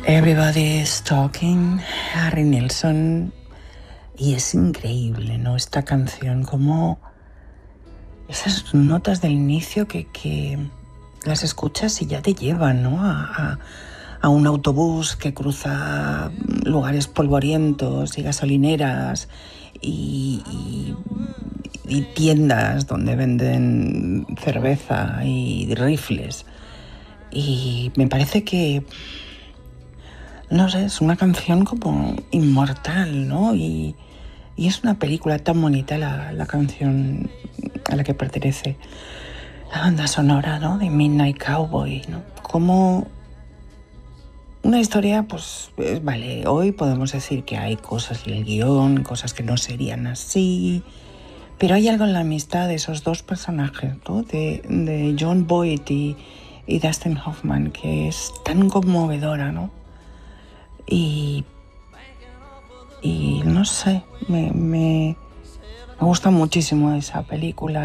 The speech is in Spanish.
Everybody's Talking, Harry Nilsson. Y es increíble, ¿no? Esta canción, como esas notas del inicio que las escuchas y ya te llevan, ¿no? A un autobús que cruza lugares polvorientos y gasolineras y tiendas donde venden cerveza y rifles. Y me parece que, no sé, es una canción como inmortal, ¿no? Y es una película tan bonita la canción a la que pertenece la banda sonora, ¿no? De Midnight Cowboy, ¿no? Como una historia, pues, vale, hoy podemos decir que hay cosas en el guión, cosas que no serían así, pero hay algo en la amistad de esos dos personajes, ¿no? De Jon Voight y Dustin Hoffman, que es tan conmovedora, ¿no? Y no sé, me gusta muchísimo esa película.